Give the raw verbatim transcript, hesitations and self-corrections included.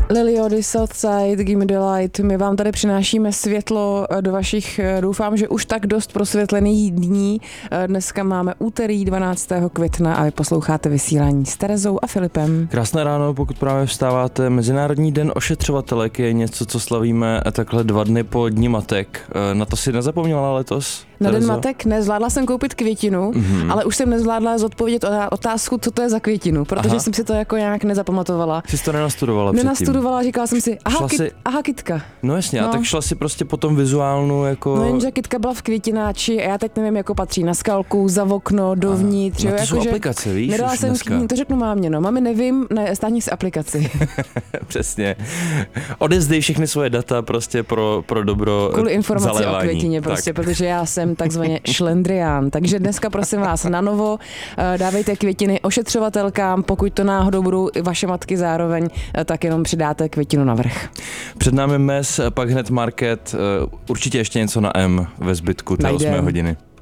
Liliody, Southside, Gimme the Light, my vám tady přinášíme světlo do vašich, doufám, že už tak dost prosvětlených dní. Dneska máme úterý dvanáctého května a vy posloucháte vysílání s Terezou a Filipem. Krásné ráno, pokud právě vstáváte. Mezinárodní den ošetřovatelek je něco, co slavíme takhle dva dny po Dni matek. Na to si nezapomněla letos? Na Terezo? Den matek nezvládla jsem koupit květinu, mm-hmm. ale už jsem nezvládla zodpovědět otázku, co to je za květinu, protože Aha. jsem si to jako nějak nezapamatovala. Jsi to nenastudovala předtím? Nenastudovala, říkala jsem si, aha, kit, si... aha kytka. No jasně, no. A tak šla si prostě po tom vizuálnu jako... No jenže kytka byla v květináči a já teď nevím, jako patří na skalku, za okno, dovnitř. No to jako, jsou že aplikace, víš, nedala už jsem dneska. K, to řeknu mámě, no. Mami, nevím, ne, stáhni si aplikaci. Přesně. Odezdej všechny svoje data prostě pro, pro dobro Kvůli informaci zalévání. O květině prostě, tak. Protože já jsem takzvaně šlendrián. Takže dneska prosím vás na novo, dávejte květiny ošetřovatelkám, pokud to náhodou budou i vaše matky zároveň, tak jenom přidáte květinu navrch. Před námi mes, pak hned market, určitě ještě něco na M ve zbytku té osmé hodiny.